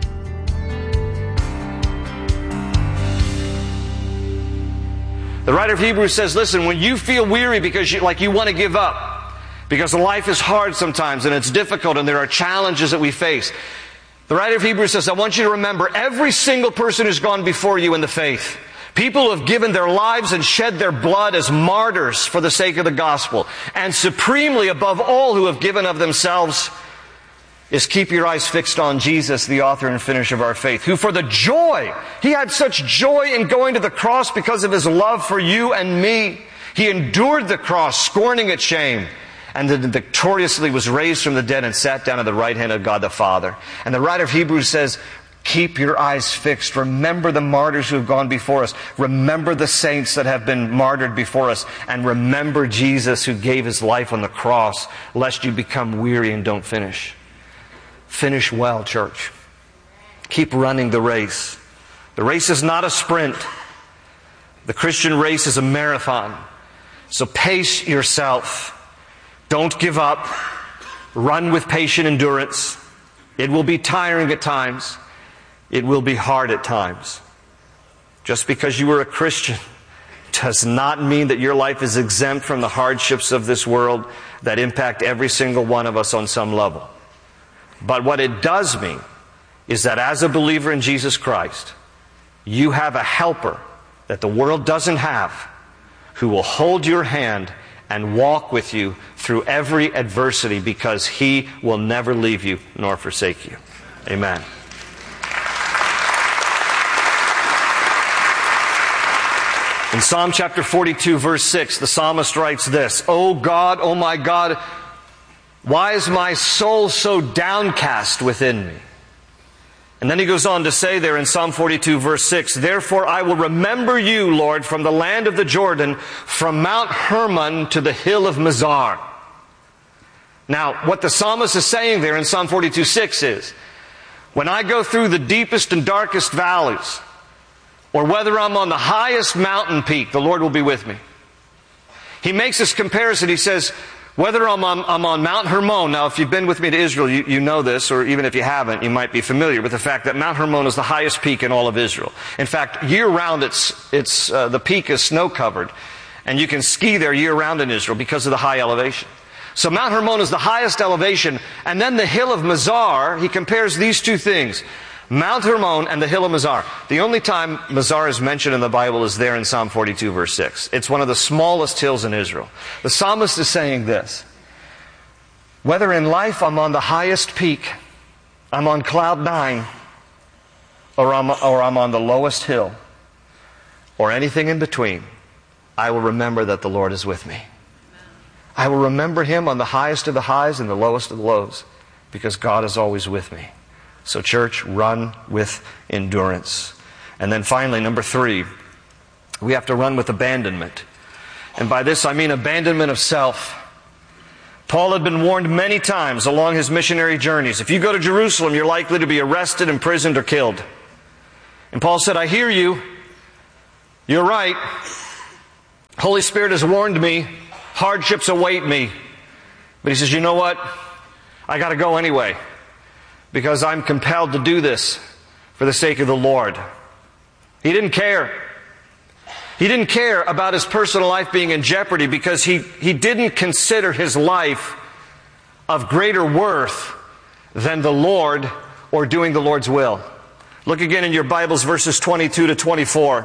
The writer of Hebrews says, listen, when you feel weary because you, like you want to give up, because life is hard sometimes and it's difficult and there are challenges that we face, the writer of Hebrews says, I want you to remember every single person who's gone before you in the faith. People who have given their lives and shed their blood as martyrs for the sake of the gospel. And supremely above all who have given of themselves is keep your eyes fixed on Jesus, the author and finisher of our faith, who for the joy, he had such joy in going to the cross because of his love for you and me. He endured the cross, scorning its shame, and then victoriously was raised from the dead and sat down at the right hand of God the Father. And the writer of Hebrews says, keep your eyes fixed. Remember the martyrs who have gone before us. Remember the saints that have been martyred before us. And remember Jesus who gave his life on the cross, lest you become weary and don't finish. Finish well, church. Keep running the race. The race is not a sprint. The Christian race is a marathon. So pace yourself. Don't give up. Run with patient endurance. It will be tiring at times. It will be hard at times. Just because you are a Christian does not mean that your life is exempt from the hardships of this world that impact every single one of us on some level. But what it does mean is that as a believer in Jesus Christ, you have a helper that the world doesn't have, who will hold your hand and walk with you through every adversity, because he will never leave you nor forsake you. Amen. In Psalm chapter forty-two, verse six, the psalmist writes this, O God, O my God, why is my soul so downcast within me? And then he goes on to say there in Psalm forty-two, verse six, therefore I will remember you, Lord, from the land of the Jordan, from Mount Hermon to the hill of Mizar. Now, what the psalmist is saying there in Psalm forty-two, six is, when I go through the deepest and darkest valleys, or whether I'm on the highest mountain peak, the Lord will be with me. He makes this comparison. He says, whether I'm on, I'm on Mount Hermon. Now, if you've been with me to Israel, you, you know this, or even if you haven't, you might be familiar with the fact that Mount Hermon is the highest peak in all of Israel. In fact, year-round, it's, it's, uh, the peak is snow-covered, and you can ski there year-round in Israel because of the high elevation. So Mount Hermon is the highest elevation, and then the hill of Mizar, he compares these two things. Mount Hermon and the hill of Mizar. The only time Mizar is mentioned in the Bible is there in Psalm forty-two, verse six. It's one of the smallest hills in Israel. The psalmist is saying this: whether in life I'm on the highest peak, I'm on cloud nine, or I'm, or I'm on the lowest hill, or anything in between, I will remember that the Lord is with me. I will remember Him on the highest of the highs and the lowest of the lows, because God is always with me. So church, run with endurance. And then finally, number three, we have to run with abandonment. And by this I mean abandonment of self. Paul had been warned many times along his missionary journeys. If you go to Jerusalem, you're likely to be arrested, imprisoned, or killed. And Paul said, I hear you. You're right. Holy Spirit has warned me. Hardships await me. But he says, you know what? I got to go anyway, because I'm compelled to do this for the sake of the Lord. He didn't care. He didn't care about his personal life being in jeopardy, because he, he didn't consider his life of greater worth than the Lord or doing the Lord's will. Look again in your Bibles, verses twenty-two to twenty-four.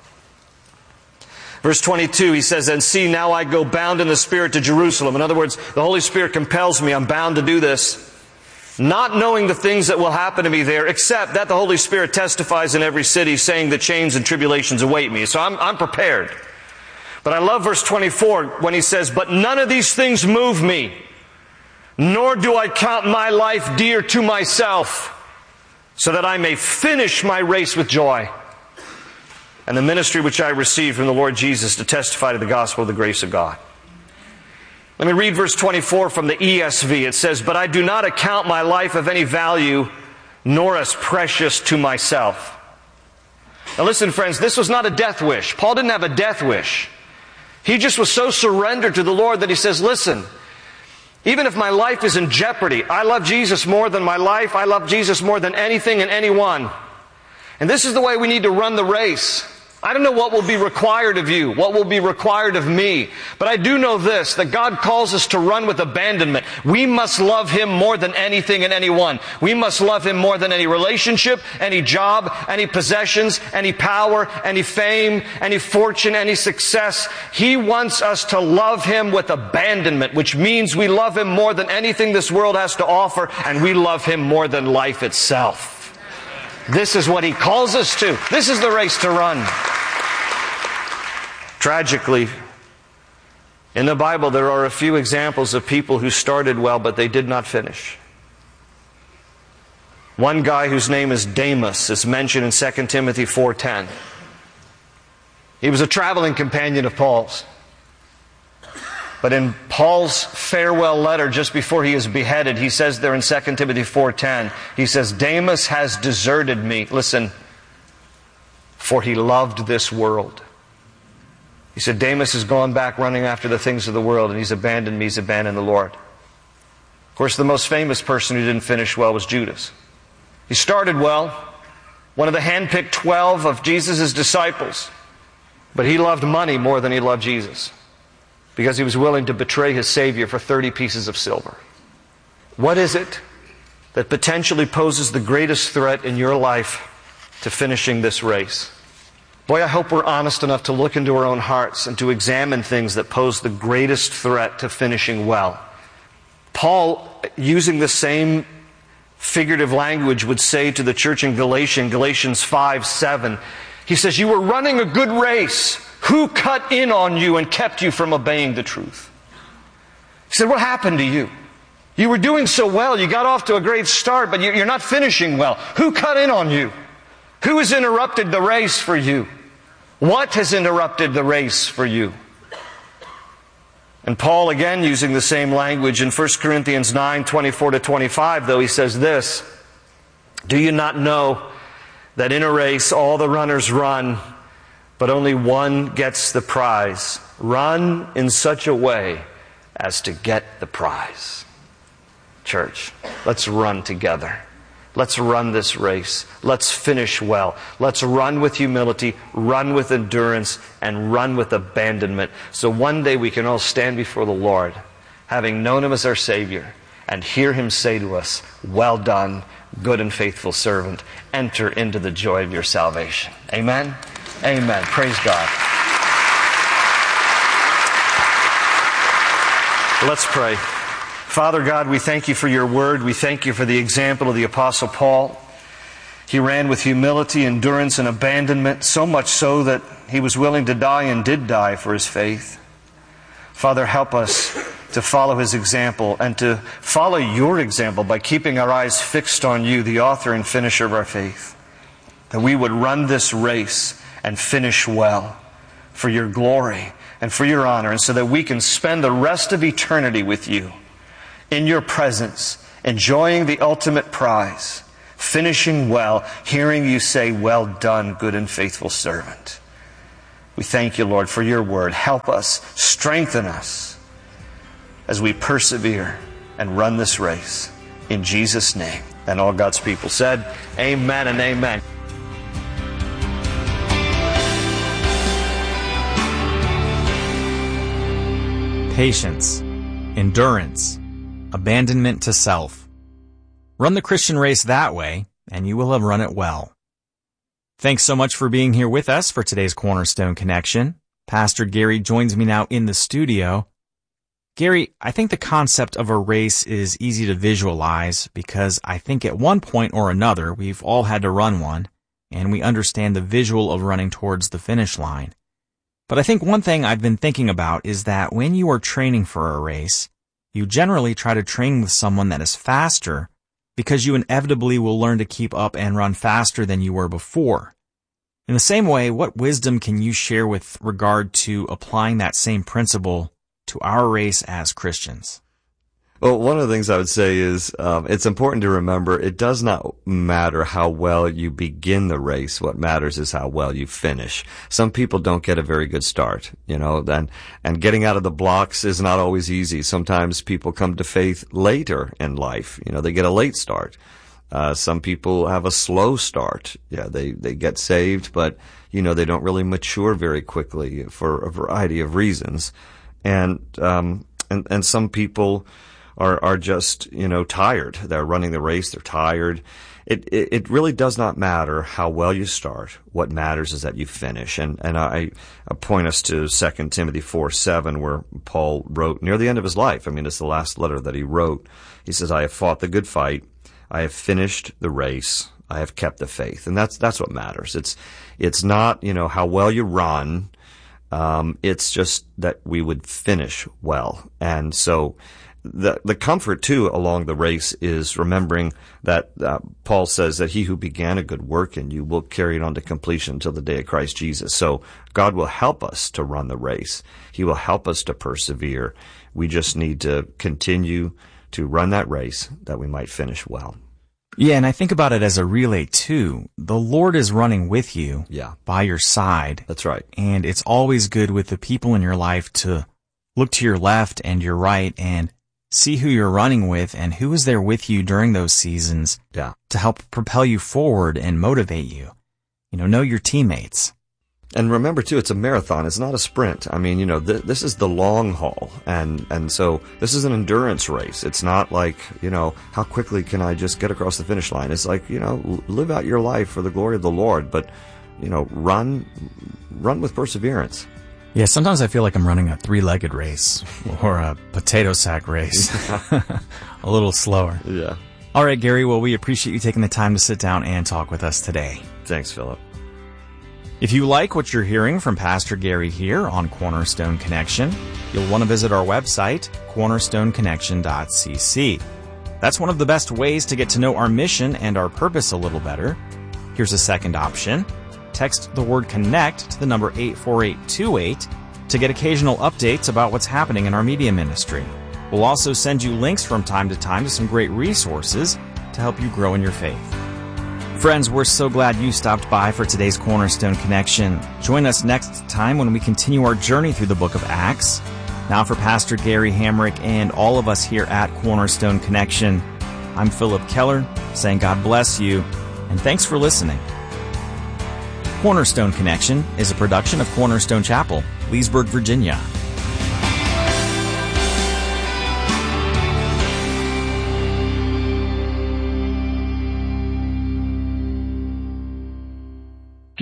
Verse twenty-two, he says, and see, now I go bound in the Spirit to Jerusalem. In other words, the Holy Spirit compels me. I'm bound to do this. Not knowing the things that will happen to me there, except that the Holy Spirit testifies in every city, saying that chains and tribulations await me. So I'm, I'm prepared. But I love verse twenty-four when he says, but none of these things move me, nor do I count my life dear to myself, so that I may finish my race with joy, and the ministry which I received from the Lord Jesus to testify to the gospel of the grace of God. Let me read verse twenty-four from the E S V. It says, but I do not account my life of any value, nor as precious to myself. Now listen, friends, this was not a death wish. Paul didn't have a death wish. He just was so surrendered to the Lord that he says, listen, even if my life is in jeopardy, I love Jesus more than my life. I love Jesus more than anything and anyone. And this is the way we need to run the race. I don't know what will be required of you, what will be required of me, but I do know this, that God calls us to run with abandonment. We must love Him more than anything and anyone. We must love Him more than any relationship, any job, any possessions, any power, any fame, any fortune, any success. He wants us to love Him with abandonment, which means we love Him more than anything this world has to offer, and we love Him more than life itself. This is what He calls us to. This is the race to run. Tragically, in the Bible there are a few examples of people who started well, but they did not finish. One guy whose name is Demas is mentioned in Second Timothy four ten. He was a traveling companion of Paul's. But in Paul's farewell letter just before he is beheaded, he says there in Second Timothy four ten, he says, Demas has deserted me, listen, for he loved this world. He said, Demas has gone back running after the things of the world, and he's abandoned me, he's abandoned the Lord. Of course, the most famous person who didn't finish well was Judas. He started well, one of the handpicked twelve of Jesus' disciples, but he loved money more than he loved Jesus, because he was willing to betray his Savior for thirty pieces of silver. What is it that potentially poses the greatest threat in your life to finishing this race? Boy, I hope we're honest enough to look into our own hearts and to examine things that pose the greatest threat to finishing well. Paul, using the same figurative language, would say to the church in Galatia, in Galatians five seven, he says, you were running a good race. Who cut in on you and kept you from obeying the truth? He said, what happened to you? You were doing so well. You got off to a great start, but you're not finishing well. Who cut in on you? Who has interrupted the race for you? What has interrupted the race for you? And Paul, again using the same language in First Corinthians nine twenty-four to twenty-five, though, he says this, do you not know that in a race all the runners run, but only one gets the prize? Run in such a way as to get the prize. Church, let's run together. Let's run this race. Let's finish well. Let's run with humility, run with endurance, and run with abandonment. So one day we can all stand before the Lord, having known Him as our Savior, and hear Him say to us, well done, good and faithful servant, enter into the joy of your salvation. Amen? Amen. Praise God. Let's pray. Father God, we thank you for your word. We thank you for the example of the Apostle Paul. He ran with humility, endurance, and abandonment, so much so that he was willing to die and did die for his faith. Father, help us to follow his example and to follow your example by keeping our eyes fixed on you, the author and finisher of our faith. That we would run this race and finish well for your glory and for your honor, and so that we can spend the rest of eternity with you in your presence, enjoying the ultimate prize, finishing well, hearing you say, "Well done, good and faithful servant." We thank you, Lord, for your word. Help us, strengthen us as we persevere and run this race. In Jesus' name. And all God's people said, amen and amen. Patience, endurance, abandonment to self. Run the Christian race that way, and you will have run it well. Thanks so much for being here with us for today's Cornerstone Connection. Pastor Gary joins me now in the studio. Gary, I think the concept of a race is easy to visualize because I think at one point or another we've all had to run one, and we understand the visual of running towards the finish line. But I think one thing I've been thinking about is that when you are training for a race, you generally try to train with someone that is faster because you inevitably will learn to keep up and run faster than you were before. In the same way, what wisdom can you share with regard to applying that same principle to our race as Christians? Well, one of the things I would say is um, it's important to remember it does not matter how well you begin the race. What matters is how well you finish. Some people don't get a very good start, you know, and, and getting out of the blocks is not always easy. Sometimes people come to faith later in life. You know, they get a late start. Uh, some people have a slow start. Yeah, they, they get saved, but, you know, they don't really mature very quickly for a variety of reasons. And, um, and, and some people are, are just, you know, tired. They're running the race. They're tired. It, it, it really does not matter how well you start. What matters is that you finish. And, and I, I point us to Second Timothy four seven, where Paul wrote near the end of his life. I mean, it's the last letter that he wrote. He says, "I have fought the good fight. I have finished the race. I have kept the faith." And that's, that's what matters. It's, it's not, you know, how well you run. Um, it's just that we would finish well. And so, The the comfort, too, along the race is remembering that uh, Paul says that he who began a good work in you will carry it on to completion until the day of Christ Jesus. So God will help us to run the race. He will help us to persevere. We just need to continue to run that race that we might finish well. Yeah, and I think about it as a relay, too. The Lord is running with you, yeah, by your side. That's right. And it's always good with the people in your life to look to your left and your right and see who you're running with and who is there with you during those seasons, yeah, to help propel you forward and motivate you. You know, know your teammates. And remember, too, it's a marathon. It's not a sprint. I mean, you know, th- this is the long haul. And, and so this is an endurance race. It's not like, you know, how quickly can I just get across the finish line? It's like, you know, live out your life for the glory of the Lord, but, you know, run, run with perseverance. Yeah, sometimes I feel like I'm running a three-legged race or a potato sack race. A little slower. Yeah. All right, Gary, well, we appreciate you taking the time to sit down and talk with us today. Thanks, Philip. If you like what you're hearing from Pastor Gary here on Cornerstone Connection, you'll want to visit our website, cornerstone connection dot c c. That's one of the best ways to get to know our mission and our purpose a little better. Here's a second option. Text the word CONNECT to the number eight four eight two eight to get occasional updates about what's happening in our media ministry. We'll also send you links from time to time to some great resources to help you grow in your faith. Friends, we're so glad you stopped by for today's Cornerstone Connection. Join us next time when we continue our journey through the book of Acts. Now for Pastor Gary Hamrick and all of us here at Cornerstone Connection, I'm Philip Keller saying God bless you and thanks for listening. Cornerstone Connection is a production of Cornerstone Chapel, Leesburg, Virginia.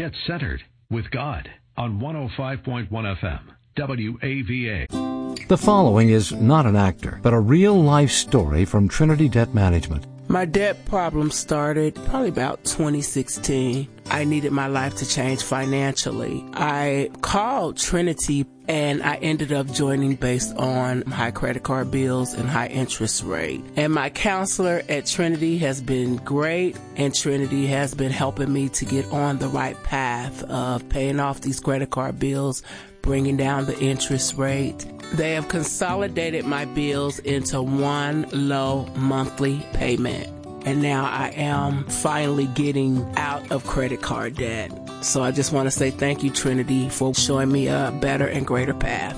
Get centered with God on one oh five point one F M, W A V A. The following is not an actor, but a real-life story from Trinity Debt Management. My debt problem started probably about twenty sixteen. I needed my life to change financially. I called Trinity and I ended up joining based on high credit card bills and high interest rate. And my counselor at Trinity has been great, and Trinity has been helping me to get on the right path of paying off these credit card bills, bringing down the interest rate. They have consolidated my bills into one low monthly payment. And now I am finally getting out of credit card debt. So I just want to say thank you, Trinity, for showing me a better and greater path.